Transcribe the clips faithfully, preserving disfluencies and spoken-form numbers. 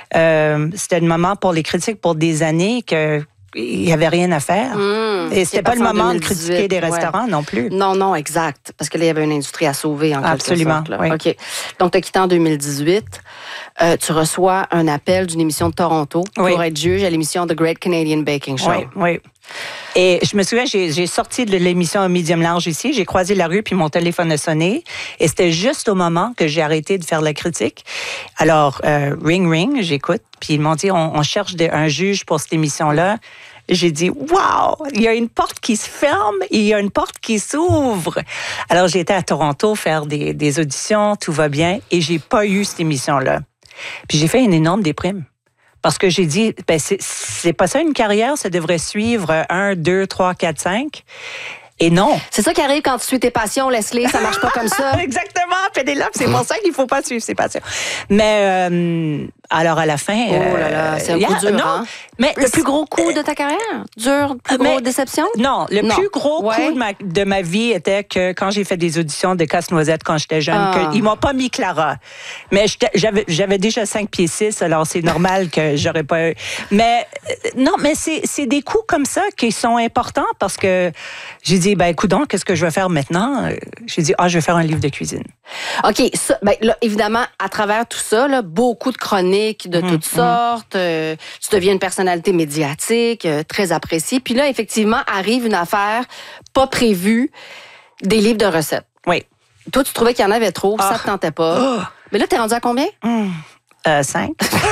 Euh, c'était le moment pour les critiques pour des années que il n'y avait rien à faire. Mmh, et c'était pas le moment de critiquer des restaurants ouais. non plus. Non, non, exact. Parce qu'il y avait une industrie à sauver en Absolument, quelque sorte. Oui. OK. Donc, tu as quitté en deux mille dix-huit. Euh, tu reçois un appel d'une émission de Toronto oui. pour être juge à l'émission The Great Canadian Baking Show. Oui, oui. Et je me souviens, j'ai, j'ai sorti de l'émission Medium Large ici, j'ai croisé la rue, puis mon téléphone a sonné. Et c'était juste au moment que j'ai arrêté de faire la critique. Alors, euh, ring, ring, j'écoute. Puis ils m'ont dit, on, on cherche des, un juge pour cette émission-là. J'ai dit, wow, il y a une porte qui se ferme et il y a une porte qui s'ouvre. Alors, j'ai été à Toronto faire des, des auditions, tout va bien, et j'ai pas eu cette émission-là. Puis j'ai fait une énorme déprime. Parce que j'ai dit, ben c'est, c'est pas ça une carrière, ça devrait suivre un, deux, trois, quatre, cinq. Et non. C'est ça qui arrive quand tu suis tes passions, Leslie, ça marche pas comme ça. Exactement, Pénélope, c'est pour ça qu'il faut pas suivre ses passions. Mais euh, alors à la fin, oh là là, c'est un coup dur, non, hein? Mais le plus gros coup de ta carrière, dur, plus gros déception. Non, le non. plus gros ouais. coup de ma, de ma vie était que quand j'ai fait des auditions de Casse-Noisette quand j'étais jeune, ah. que, ils m'ont pas mis Clara. Mais j'avais, j'avais déjà cinq pieds six, alors c'est normal que j'aurais pas. Mais non, mais c'est, c'est des coups comme ça qui sont importants parce que j'ai dit, ben coudonc, qu'est-ce que je vais faire maintenant? J'ai dit, ah, je vais faire un livre de cuisine. OK, ça, ben, là, évidemment, à travers tout ça, là, beaucoup de chroniques de mmh, toutes mmh. sortes. Euh, tu deviens une personnalité médiatique, euh, très appréciée. Puis là, effectivement, arrive une affaire pas prévue, des livres de recettes. Oui. Toi, tu trouvais qu'il y en avait trop, ah. ça te tentait pas. Oh. Mais là, t'es rendu à combien? Mmh. Euh, cinq.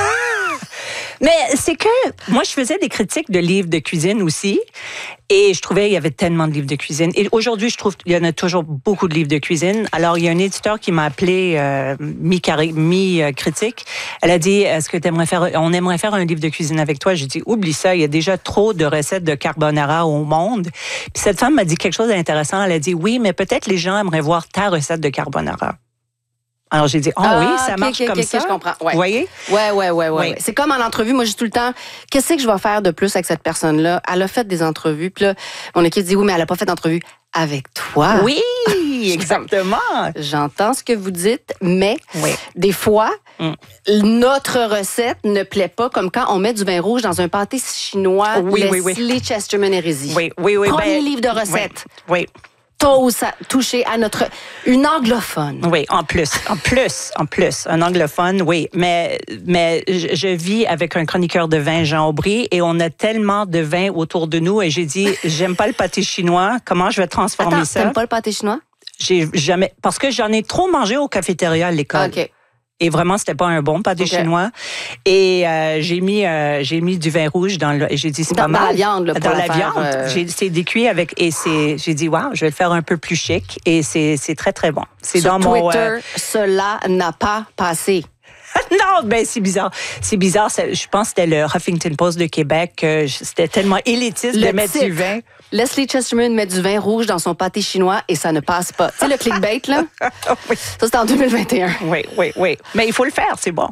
Mais c'est que moi, je faisais des critiques de livres de cuisine aussi. Et je trouvais qu'il y avait tellement de livres de cuisine. Et aujourd'hui, je trouve qu'il y en a toujours beaucoup de livres de cuisine. Alors, il y a un éditeur qui m'a appelé euh, mi-critique. Elle a dit, est-ce que t'aimerais faire, on aimerait faire un livre de cuisine avec toi? J'ai dit, oublie ça, il y a déjà trop de recettes de carbonara au monde. Puis cette femme m'a dit quelque chose d'intéressant. Elle a dit, oui, mais peut-être les gens aimeraient voir ta recette de carbonara. Alors, j'ai dit, oh ah, oui, ça okay, marche okay, comme okay, ça. Je comprends. Ouais. Vous voyez? Oui, oui, oui. Ouais. C'est comme en entrevue. Moi, j'ai tout le temps, qu'est-ce que je vais faire de plus avec cette personne-là? Elle a fait des entrevues. Puis là, mon équipe dit, oui, mais elle n'a pas fait d'entrevue avec toi. Oui, exactement. J'entends ce que vous dites, mais oui. des fois, mm. notre recette ne plaît pas comme quand on met du vin rouge dans un pâté chinois. Oui, Leslie oui, oui. Chesterman Hérésie. Oui, oui, oui. Premier ben, livre de recettes. Oui. oui. T'oses toucher à notre... Une anglophone. Oui, en plus, en plus, en plus. Un anglophone, oui. Mais, mais je, je vis avec un chroniqueur de vin, Jean Aubry, et on a tellement de vin autour de nous. Et j'ai dit, j'aime pas le pâté chinois. Comment je vais transformer Attends, ça? T'aimes pas le pâté chinois? J'ai jamais... Parce que j'en ai trop mangé au cafétéria à l'école. OK. Et vraiment, c'était pas un bon pâté okay. chinois. Et euh, j'ai mis euh, j'ai mis du vin rouge dans le. Et j'ai dit c'est dans, pas mal. Dans la viande, là, pour dans la, la viande. Euh... J'ai, c'est décuit avec et c'est. J'ai dit waouh, je vais le faire un peu plus chic. Et c'est c'est très très bon. C'est Sur dans Twitter, mon. Euh... cela n'a pas passé. Non, ben c'est bizarre. C'est bizarre. C'est, je pense que c'était le Huffington Post de Québec. Euh, c'était tellement élitiste le de mettre titre. du vin. Leslie Chesterman met du vin rouge dans son pâté chinois et ça ne passe pas. Tu sais, le clickbait, là? Oui. Ça, c'était en deux mille vingt et un. Oui, oui, oui. Mais il faut le faire, c'est bon.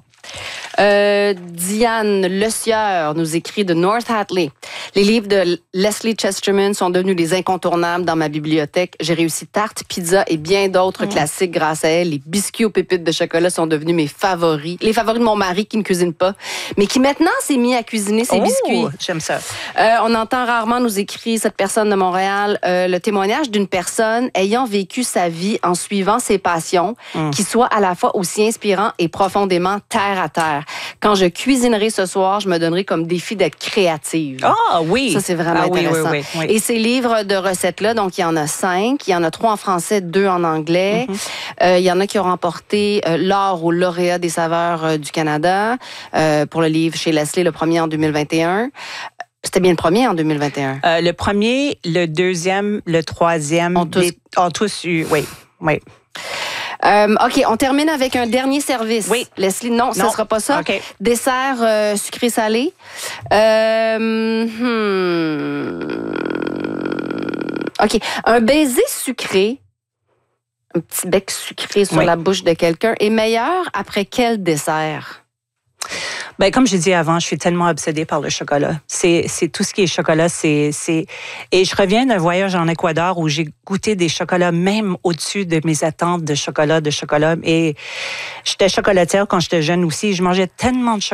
Euh, Diane Le Sieur nous écrit de North Hatley. Les livres de Leslie Chesterman sont devenus des incontournables dans ma bibliothèque. J'ai réussi tarte, pizza et bien d'autres mmh. classiques grâce à elle. Les biscuits aux pépites de chocolat sont devenus mes favoris. Les favoris de mon mari qui ne cuisine pas, mais qui maintenant s'est mis à cuisiner ses oh, biscuits. J'aime ça. Euh, on entend rarement, nous écrit cette personne de Montréal, euh, le témoignage d'une personne ayant vécu sa vie en suivant ses passions, mmh. qui soit à la fois aussi inspirant et profondément terre à terre. Quand je cuisinerai ce soir, je me donnerai comme défi d'être créative. Ah oui! Ça, c'est vraiment ah, intéressant. Oui, oui, oui, oui. Et ces livres de recettes-là, donc il y en a cinq. Il y en a trois en français, deux en anglais. Mm-hmm. Euh, il y en a qui ont remporté euh, l'or au lauréat des saveurs euh, du Canada euh, pour le livre chez Leslie, le premier en deux mille vingt et un. C'était bien le premier en deux mille vingt et un? Euh, le premier, le deuxième, le troisième. Ont tous, les, ont tous eu, oui, oui. Euh, OK, on termine avec un dernier service. Oui. Leslie, non, ce ne sera pas ça. Okay. Dessert euh, sucré-salé. Euh, hmm. OK, un baiser sucré, un petit bec sucré sur oui. la bouche de quelqu'un, est meilleur après quel dessert? Ben, comme j'ai dit avant, je suis tellement obsédée par le chocolat. C'est, c'est tout ce qui est chocolat. C'est, c'est... Et je reviens d'un voyage en Équateur où j'ai goûté des chocolats même au-dessus de mes attentes de chocolat, de chocolat. Et j'étais chocolatière quand j'étais jeune aussi. Je mangeais tellement de chocolat.